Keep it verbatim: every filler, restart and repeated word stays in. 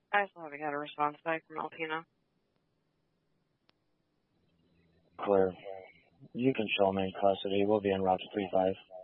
I still haven't got a response back from Alpena. Clear. You can show them in custody. We'll be en route to three five.